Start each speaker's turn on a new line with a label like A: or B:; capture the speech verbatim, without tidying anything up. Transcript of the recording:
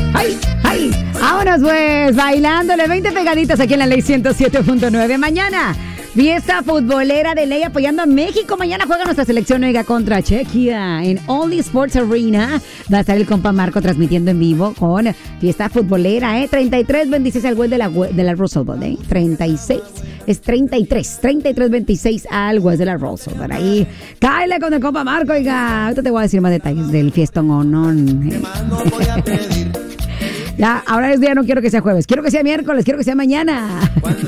A: ¡Ay! ¡Ay! Vámonos pues, bailándole veinte pegaditas aquí en la Ley ciento siete punto nueve. Mañana, fiesta futbolera de Ley apoyando a México. Mañana juega nuestra selección, oiga, contra Chequia en Only Sports Arena. Va a estar el compa Marco transmitiendo en vivo con fiesta futbolera, ¿eh? treinta y tres veintiséis al West de la, de la Roosevelt, ¿eh? treinta y seis. Es treinta y tres, treinta y tres veintiséis al West de la Roosevelt. Ahí, cáele con el compa Marco, oiga. Ahorita te voy a decir más detalles del fiestón o no. ¿eh? Ya, ahora es día, no quiero que sea jueves. Quiero que sea miércoles, quiero que sea mañana.